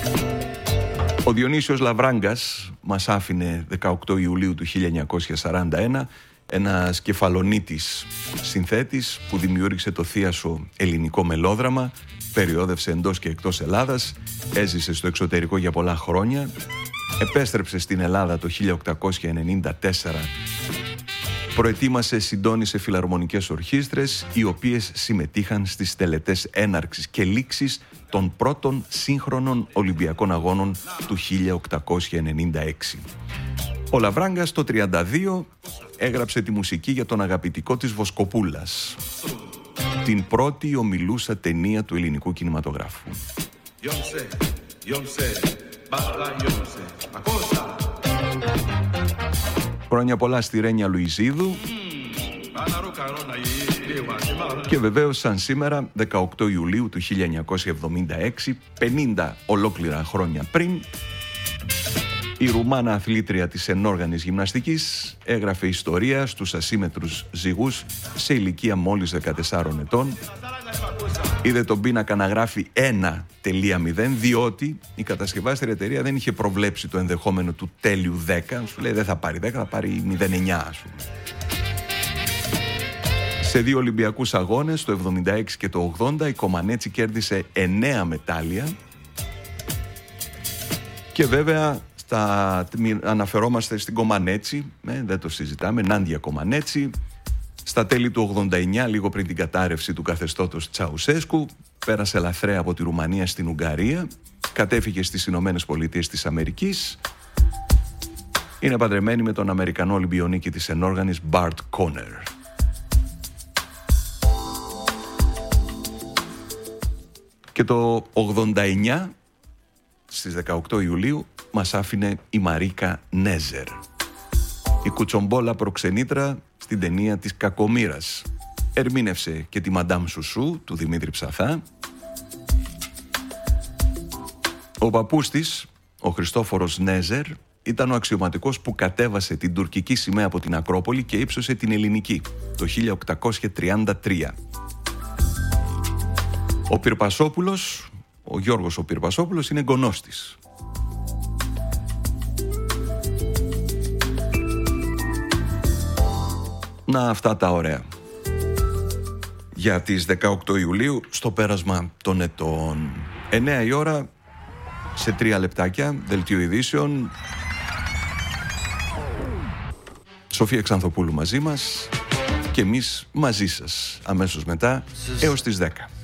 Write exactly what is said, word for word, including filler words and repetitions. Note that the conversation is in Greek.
Ο Διονύσιος Λαβράγκας μας άφηνε δεκαοκτώ Ιουλίου του χίλια εννιακόσια σαράντα ένα, ένας κεφαλονίτης συνθέτης που δημιούργησε το θίασο ελληνικό μελόδραμα, περιόδευσε εντός και εκτός Ελλάδας, έζησε στο εξωτερικό για πολλά χρόνια, επέστρεψε στην Ελλάδα το χίλια οκτακόσια ενενήντα τέσσερα, προετοίμασε, συντόνισε φιλαρμονικές ορχήστρες, οι οποίες συμμετείχαν στις τελετές έναρξης και λήξης των πρώτων σύγχρονων Ολυμπιακών Αγώνων του χίλια οκτακόσια ενενήντα έξι. Ο Λαβράγκας το τριάντα δύο έγραψε τη μουσική για τον αγαπητικό της Βοσκοπούλας, την πρώτη ομιλούσα ταινία του ελληνικού κινηματογράφου. Χρόνια πολλά στη Ρένια Λουιζίδου και βεβαίως σαν σήμερα δεκαοκτώ Ιουλίου του χίλια εννιακόσια εβδομήντα έξι, πενήντα ολόκληρα χρόνια πριν, η Ρουμάνα αθλήτρια της ενόργανης γυμναστικής έγραφε ιστορία στους ασύμετρους ζυγούς σε ηλικία μόλις δεκατεσσάρων ετών. Είδε τον πίνακα να γράφει ένα τελεία μηδέν, διότι η κατασκευάστρια εταιρεία δεν είχε προβλέψει το ενδεχόμενο του τέλειου δέκα. Σου λέει δεν θα πάρει δέκα, θα πάρει μηδέν κόμμα εννιά, ας πούμε. Σε δύο Ολυμπιακούς αγώνες, το εβδομήντα έξι και το ογδόντα, η Κομανέτσι κέρδισε εννέα μετάλλια. Και βέβαια στα, αναφερόμαστε στην Κομανέτσι, ε, δεν το συζητάμε, Νάντια Κομανέτσι. Στα τέλη του ογδόντα εννιά, λίγο πριν την κατάρρευση του καθεστώτος Τσαουσέσκου, πέρασε λαθρέα από τη Ρουμανία στην Ουγγαρία, κατέφυγε στις Ηνωμένες Πολιτείες της Αμερικής. Είναι παντρεμένη με τον Αμερικανό Ολυμπιονίκη της ενόργανης Μπαρτ Κόνερ. Και το ογδόντα εννιά, στις δεκαοκτώ Ιουλίου, μας άφηνε η Μαρίκα Νέζερ, η κουτσομπόλα προξενήτρα στην ταινία της Κακομοίρας. Ερμήνευσε και τη Μαντάμ Σουσού του Δημήτρη Ψαθά. Ο παππούς της, ο Χριστόφορος Νέζερ, ήταν ο αξιωματικός που κατέβασε την τουρκική σημαία από την Ακρόπολη και ύψωσε την ελληνική το χίλια οκτακόσια τριάντα τρία. Ο Πυρπασόπουλος, ο Γιώργος ο Πυρπασόπουλος, είναι εγγονός της. Να, αυτά τα ωραία για τις δεκαοκτώ Ιουλίου στο πέρασμα των ετών. εννέα η ώρα, σε τρία λεπτάκια, δελτίο ειδήσεων. Σοφία Ξανθοπούλου μαζί μας και εμείς μαζί σας αμέσως μετά έως τις δέκα.